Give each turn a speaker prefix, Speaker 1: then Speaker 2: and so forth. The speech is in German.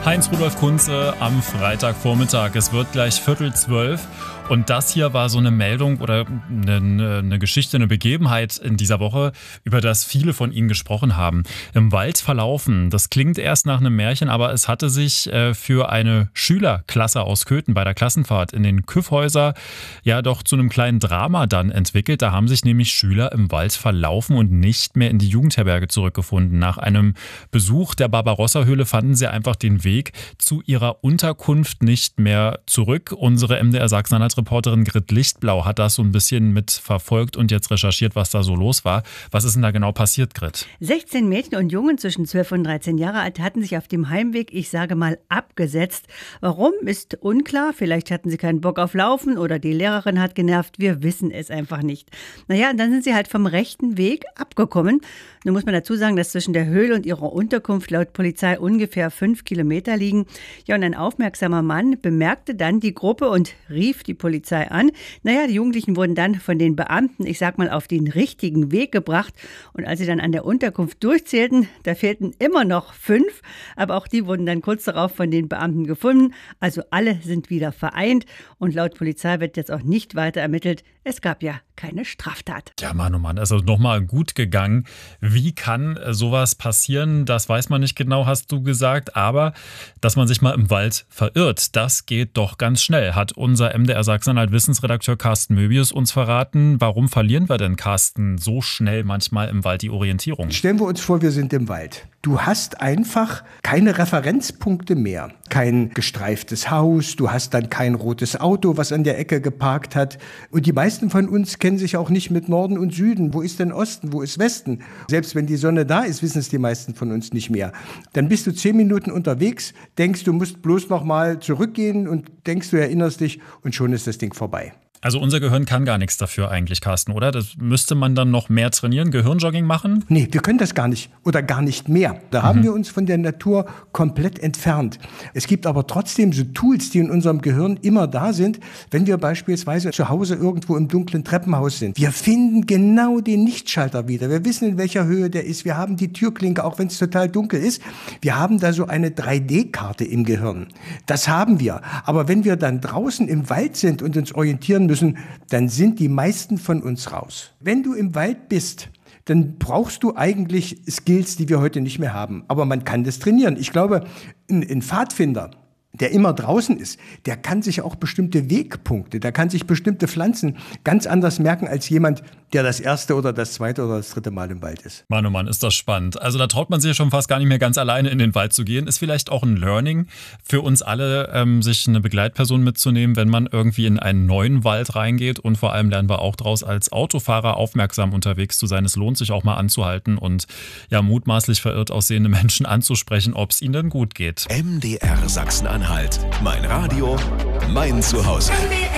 Speaker 1: Heinz-Rudolf Kunze am Freitagvormittag. Es wird gleich 11:45 und das hier war so eine Meldung oder eine Geschichte, eine Begebenheit in dieser Woche, über das viele von Ihnen gesprochen haben. Im Wald verlaufen, das klingt erst nach einem Märchen, aber es hatte sich für eine Schülerklasse aus Köthen bei der Klassenfahrt in den Kyffhäuser ja doch zu einem kleinen Drama dann entwickelt. Da haben sich nämlich Schüler im Wald verlaufen und nicht mehr in die Jugendherberge zurückgefunden. Nach einem Besuch der Barbarossa-Höhle fanden sie einfach den Weg zu ihrer Unterkunft nicht mehr zurück. Unsere MDR Sachsen-Anhalt-Reporterin Grit Lichtblau hat das so ein bisschen mitverfolgt und jetzt recherchiert, was da so los war. Was ist denn da genau passiert, Grit?
Speaker 2: 16 Mädchen und Jungen zwischen 12 und 13 Jahre alt hatten sich auf dem Heimweg, ich sage mal, abgesetzt. Warum, ist unklar. Vielleicht hatten sie keinen Bock auf Laufen oder die Lehrerin hat genervt. Wir wissen es einfach nicht. Naja, und dann sind sie halt vom rechten Weg abgekommen. Nun muss man dazu sagen, dass zwischen der Höhle und ihrer Unterkunft laut Polizei ungefähr 5 Kilometer liegen. Ja, und ein aufmerksamer Mann bemerkte dann die Gruppe und rief die Polizei an. Naja, die Jugendlichen wurden dann von den Beamten, ich sag mal, auf den richtigen Weg gebracht. Und als sie dann an der Unterkunft durchzählten, da fehlten immer noch 5. Aber auch die wurden dann kurz darauf von den Beamten gefunden. Also alle sind wieder vereint. Und laut Polizei wird jetzt auch nicht weiter ermittelt. Es gab ja keine Straftat.
Speaker 1: Ja, Mann, oh Mann, also nochmal gut gegangen. Wie kann sowas passieren? Das weiß man nicht genau, hast du gesagt. Aber dass man sich mal im Wald verirrt, das geht doch ganz schnell, hat unser MDR Sachsen-Anhalt Wissensredakteur Carsten Möbius uns verraten. Warum verlieren wir denn, Carsten, so schnell manchmal im Wald die Orientierung?
Speaker 3: Stellen wir uns vor, wir sind im Wald. Du hast einfach keine Referenzpunkte mehr. Kein gestreiftes Haus, du hast dann kein rotes Auto, was an der Ecke geparkt hat. Und die meisten von uns kennen sich auch nicht mit Norden und Süden. Wo ist denn Osten, wo ist Westen? Selbst wenn die Sonne da ist, wissen es die meisten von uns nicht mehr. Dann bist du 10 Minuten unterwegs, denkst, du musst bloß noch mal zurückgehen und denkst, du erinnerst dich und schon ist das Ding vorbei.
Speaker 1: Also unser Gehirn kann gar nichts dafür eigentlich, Carsten, oder? Das müsste man dann noch mehr trainieren, Gehirnjogging machen?
Speaker 3: Nee, wir können das gar nicht oder gar nicht mehr. Da haben wir uns von der Natur komplett entfernt. Es gibt aber trotzdem so Tools, die in unserem Gehirn immer da sind, wenn wir beispielsweise zu Hause irgendwo im dunklen Treppenhaus sind. Wir finden genau den Lichtschalter wieder. Wir wissen, in welcher Höhe der ist. Wir haben die Türklinke, auch wenn es total dunkel ist. Wir haben da so eine 3D-Karte im Gehirn. Das haben wir. Aber wenn wir dann draußen im Wald sind und uns orientieren müssen, dann sind die meisten von uns raus. Wenn du im Wald bist, dann brauchst du eigentlich Skills, die wir heute nicht mehr haben. Aber man kann das trainieren. Ich glaube, ein Pfadfinder, der immer draußen ist, der kann sich auch bestimmte Wegpunkte, der kann sich bestimmte Pflanzen ganz anders merken als jemand, der das erste oder das zweite oder das dritte Mal im Wald ist.
Speaker 1: Mann, oh Mann, ist das spannend. Also da traut man sich ja schon fast gar nicht mehr ganz alleine in den Wald zu gehen. Ist vielleicht auch ein Learning für uns alle, sich eine Begleitperson mitzunehmen, wenn man irgendwie in einen neuen Wald reingeht. Und vor allem lernen wir auch daraus, als Autofahrer aufmerksam unterwegs zu sein. Es lohnt sich auch mal anzuhalten und ja mutmaßlich verirrt aussehende Menschen anzusprechen, ob es ihnen denn gut geht.
Speaker 4: MDR Sachsen-Anhalt. Mein Radio, mein Zuhause.